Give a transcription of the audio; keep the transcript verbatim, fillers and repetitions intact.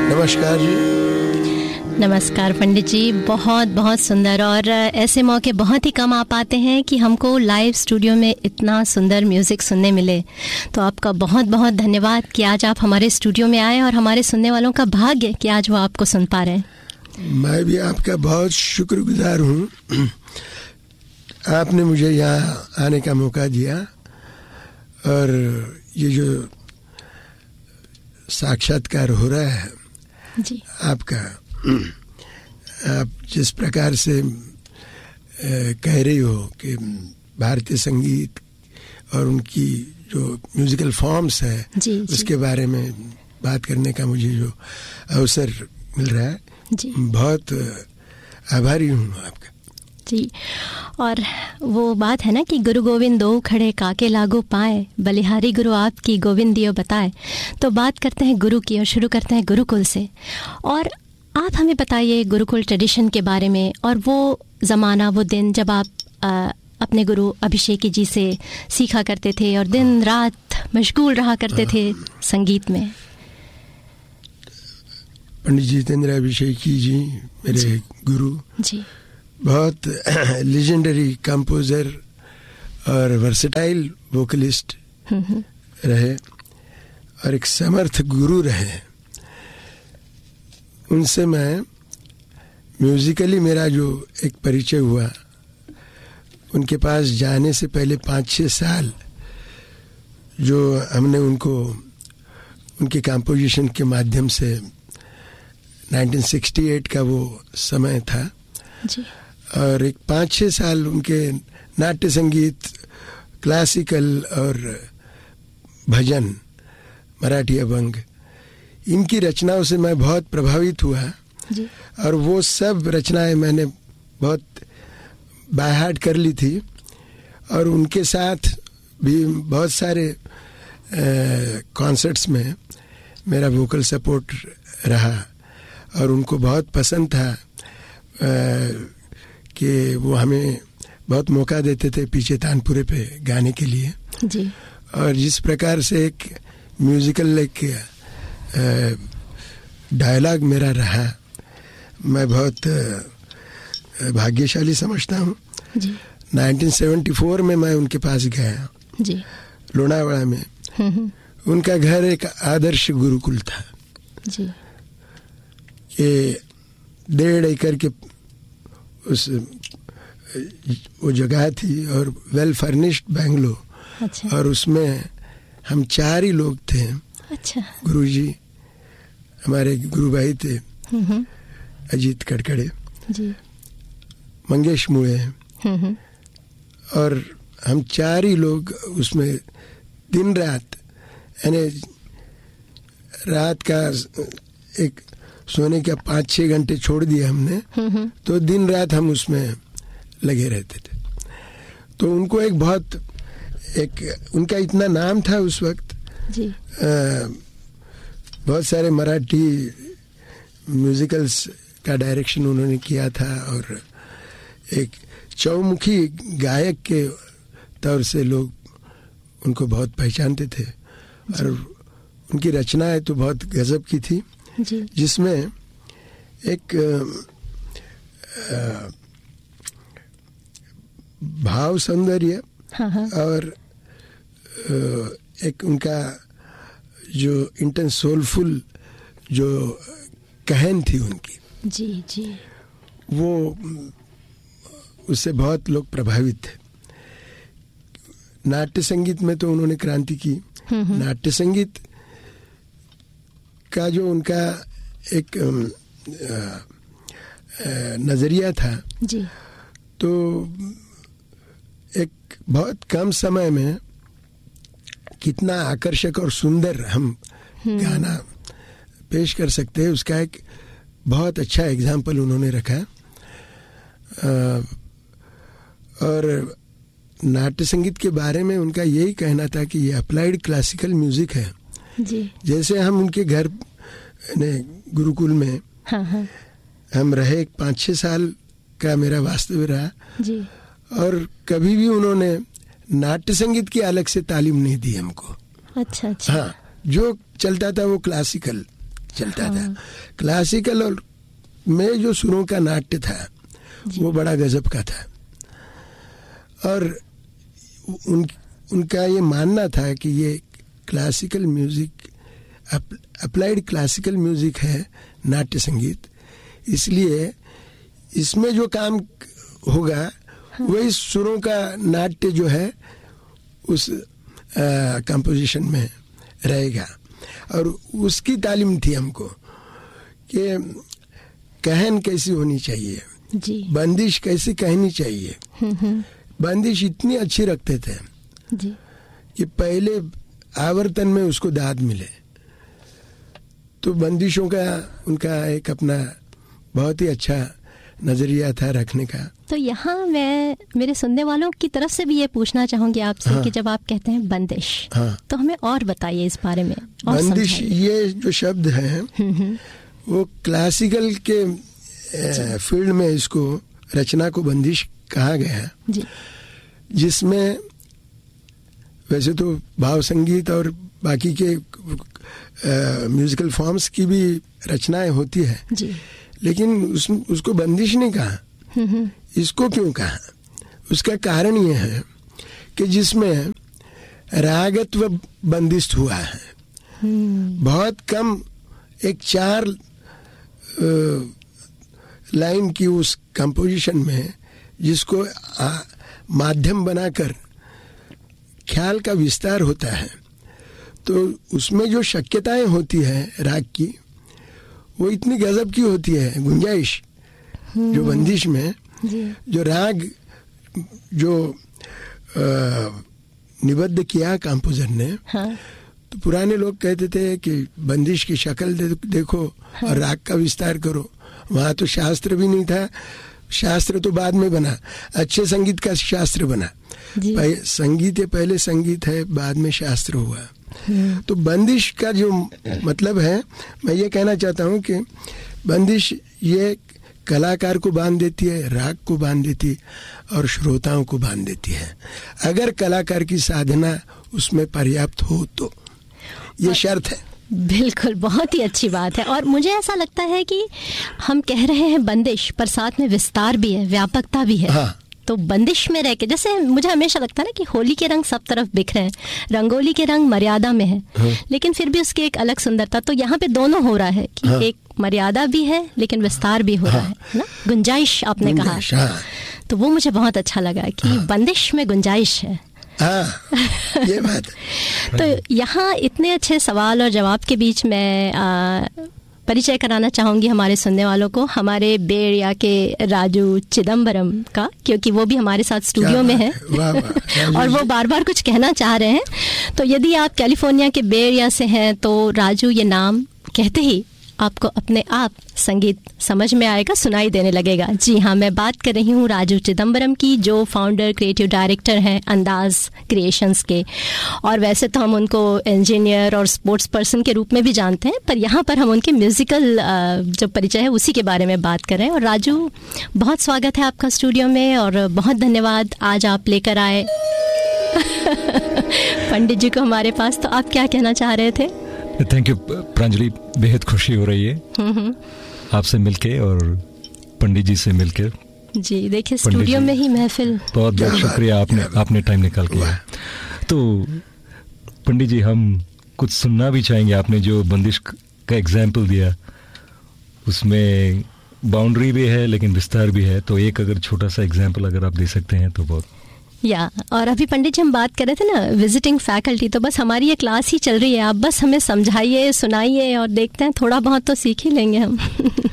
नमस्कार जी। नमस्कार पंडित जी, बहुत बहुत सुंदर। और ऐसे मौके बहुत ही कम आ पाते हैं कि हमको लाइव स्टूडियो में इतना सुंदर म्यूज़िक सुनने मिले। तो आपका बहुत बहुत धन्यवाद कि आज आप हमारे स्टूडियो में आए और हमारे सुनने वालों का भाग्य कि आज वो आपको सुन पा रहे हैं। मैं भी आपका बहुत शुक्रगुजार हूँ, आपने मुझे यहाँ आने का मौका दिया। और ये जो साक्षात्कार हो रहा है जी, आपका, आप जिस प्रकार से कह रही हो कि भारतीय संगीत और उनकी जो म्यूजिकल फॉर्म्स है जी, उसके जी. बारे में बात करने का मुझे जो अवसर मिल रहा है जी, बहुत आभारी हूँ आपका जी। और वो बात है ना कि गुरु गोविंद दो खड़े काके लागू पाए, बलिहारी गुरु आपकी गोविंद दियो बताए। तो बात करते हैं गुरु की और शुरू करते हैं गुरुकुल से। और आप हमें बताइए गुरुकुल ट्रेडिशन के बारे में और वो ज़माना, वो दिन जब आप आ, अपने गुरु अभिषेकी जी से सीखा करते थे और दिन रात मशगूल रहा करते थे संगीत में। पंडित जितेंद्र अभिषेकी जी मेरे जी, गुरु जी, बहुत लेजेंडरी कंपोज़र और वर्सेटाइल वोकलिस्ट रहे और एक समर्थ गुरु रहे। उनसे मैं म्यूज़िकली मेरा जो एक परिचय हुआ, उनके पास जाने से पहले पाँच छः साल जो हमने उनको उनके कंपोजिशन के माध्यम से उन्नीस सौ अड़सठ का वो समय था जी। और एक पाँच छः साल उनके नाट्य संगीत, क्लासिकल और भजन, मराठी अभंग, इनकी रचनाओं से मैं बहुत प्रभावित हुआ जी। और वो सब रचनाएं मैंने बहुत बाय हार्ट कर ली थी और उनके साथ भी बहुत सारे कॉन्सर्ट्स में मेरा वोकल सपोर्ट रहा और उनको बहुत पसंद था आ, कि वो हमें बहुत मौका देते थे पीछे तानपुरे पे गाने के लिए जी। और जिस प्रकार से एक म्यूज़िकल एक डायलॉग मेरा रहा, मैं बहुत भाग्यशाली समझता हूँ। उन्नीस सौ चौहत्तर में मैं उनके पास गया जी। लोनावाड़ा में। उनका घर एक आदर्श गुरुकुल था जी। ये डेढ़ एकड़ के उस वो जगह थी और वेल फर्निश्ड बैंगलो। अच्छा। और उसमें हम चार ही लोग थे। अच्छा। गुरुजी, हमारे गुरु भाई थे अजीत कड़कड़े जी, मंगेश मुए और हम चार ही लोग उसमें दिन रात, यानी रात का एक सोने का पाँच छः घंटे छोड़ दिए हमने, तो दिन रात हम उसमें लगे रहते थे। तो उनको एक बहुत एक उनका इतना नाम था उस वक्त जी। आ, बहुत सारे मराठी म्यूजिकल्स का डायरेक्शन उन्होंने किया था और एक चौमुखी गायक के तौर से लोग उनको बहुत पहचानते थे और उनकी रचनाएं तो बहुत गजब की थी जी। जिसमें एक आ, भाव सौंदर्य हाँ हाँ। और एक उनका जो इंटेंस सोलफुल जो कहन थी उनकी जी जी, वो उससे बहुत लोग प्रभावित थे। नाट्य संगीत में तो उन्होंने क्रांति की। नाट्य संगीत का जो उनका एक नजरिया था जी। तो एक बहुत कम समय में कितना आकर्षक और सुंदर हम गाना पेश कर सकते हैं, उसका एक बहुत अच्छा एग्जाम्पल उन्होंने रखा। और नाट्य संगीत के बारे में उनका यही कहना था कि ये अप्लाइड क्लासिकल म्यूजिक है जी। जैसे हम उनके घर गुरुकुल में हाँ हाँ। हम रहे, एक पाँच छः साल का मेरा वास्तव्य रहा जी। और कभी भी उन्होंने नाट्य संगीत की अलग से तालीम नहीं दी हमको। अच्छा अच्छा। हाँ, जो चलता था वो क्लासिकल चलता था। क्लासिकल और में जो सुरों का नाट्य था वो बड़ा गजब का था। और उन उनका ये मानना था कि ये classical music applied classical music है, नाट्य संगीत, इसलिए इसमें जो काम होगा वही सुरों का नाट्य जो है उस कंपोजिशन में रहेगा। और उसकी तालीम थी हमको कि कहन कैसी होनी चाहिए जी, बंदिश कैसी कहनी चाहिए। बंदिश इतनी अच्छी रखते थे जी कि पहले आवर्तन में उसको दाद मिले। तो बंदिशों का उनका एक अपना बहुत ही अच्छा नजरिया था रखने का। तो यहाँ मैं मेरे सुनने वालों की तरफ से भी ये पूछना चाहूंगी आपसे हाँ। कि जब आप कहते हैं बंदिश, हाँ। तो हमें और बताइए इस बारे में और बंदिश समझाइए। ये जो शब्द है वो क्लासिकल के फील्ड में इसको रचना को बंदिश कहा गया जी, जिसमें वैसे तो भाव संगीत और बाकी के म्यूजिकल फॉर्म्स की भी रचनाएं होती है जी, लेकिन उस, उसको बंदिश नहीं कहा। इसको क्यों कहा? उसका कारण ये है कि जिसमें रागत्व बंदिश हुआ है। बहुत कम एक चार लाइन की उस कंपोजिशन में जिसको आ, माध्यम बनाकर ख्याल का विस्तार होता है, तो उसमें जो शक्यताएं होती है राग की वो इतनी गजब की होती है। गुंजाइश जो बंदिश में जो राग जो निबद्ध किया कंपोजर ने, हाँ। तो पुराने लोग कहते थे कि बंदिश की शक्ल दे, देखो हाँ। और राग का विस्तार करो। वहाँ तो शास्त्र भी नहीं था, शास्त्र तो बाद में बना, अच्छे संगीत का शास्त्र बना। संगीत है पहले संगीत है, बाद में शास्त्र हुआ। तो बंदिश का जो मतलब है, मैं ये कहना चाहता हूँ कि बंदिश ये कलाकार को बांध देती है, राग को बांध देती है और श्रोताओं को बांध देती है, अगर कलाकार की साधना उसमें पर्याप्त हो तो। ये शर्त है। बिल्कुल, बहुत ही अच्छी बात है। और मुझे ऐसा लगता है कि हम कह रहे हैं बंदिश, पर साथ में विस्तार भी है, व्यापकता भी है। हाँ। तो बंदिश में रह के, जैसे मुझे हमेशा लगता है ना कि होली के रंग सब तरफ बिखरे हैं, रंगोली के रंग मर्यादा में है, हाँ। लेकिन फिर भी उसकी एक अलग सुंदरता। तो यहाँ पे दोनों हो रहा है कि हाँ। एक मर्यादा भी है लेकिन विस्तार भी हो हाँ। रहा है ना, गुंजाइश आपने कहा। हाँ। तो वो मुझे बहुत अच्छा लगा कि हाँ। बंदिश में गुंजाइश है। हाँ, ये बात। तो यहाँ इतने अच्छे सवाल और जवाब के बीच मैं आ, परिचय कराना चाहूँगी हमारे सुनने वालों को हमारे बे एरिया के राजू चिदम्बरम का, क्योंकि वो भी हमारे साथ स्टूडियो में है और वो बार बार कुछ कहना चाह रहे हैं। तो यदि आप कैलिफोर्निया के बे एरिया से हैं तो राजू ये नाम कहते ही आपको अपने आप संगीत समझ में आएगा, सुनाई देने लगेगा। जी हाँ, मैं बात कर रही हूँ राजू चिदम्बरम की, जो फाउंडर क्रिएटिव डायरेक्टर हैं अंदाज क्रिएशंस के। और वैसे तो हम उनको इंजीनियर और स्पोर्ट्स पर्सन के रूप में भी जानते हैं, पर यहाँ पर हम उनके म्यूज़िकल जो परिचय है उसी के बारे में बात कर रहे हैं। और राजू, बहुत स्वागत है आपका स्टूडियो में और बहुत धन्यवाद आज आप लेकर आए पंडित जी को हमारे पास। तो आप क्या कहना चाह रहे थे? थैंक यू प्रांजलि, बेहद खुशी हो रही है आपसे मिलके और पंडित जी से मिलकर। जी देखिए, स्टूडियो में ही महफिल। बहुत बहुत शुक्रिया, आपने आपने टाइम निकाल के। तो पंडित जी, हम कुछ सुनना भी चाहेंगे। आपने जो बंदिश का एग्जाम्पल दिया उसमें बाउंड्री भी है लेकिन विस्तार भी है, तो एक अगर छोटा सा एग्जाम्पल अगर आप दे सकते हैं तो बहुत। या और अभी पंडित जी हम बात कर रहे थे ना विजिटिंग फैकल्टी, तो बस हमारी ये क्लास ही चल रही है, आप बस हमें समझाइए, सुनाइए और देखते हैं, थोड़ा बहुत तो सीख ही लेंगे हम।